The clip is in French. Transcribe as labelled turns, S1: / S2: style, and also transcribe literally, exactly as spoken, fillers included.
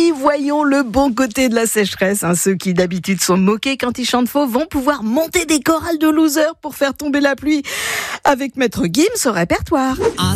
S1: pluie. Voyons le bon côté de la sécheresse. Hein. Ceux qui d'habitude sont moqués quand ils chantent faux vont pouvoir monter des chorales de losers pour faire tomber la pluie avec Maître Gims au répertoire.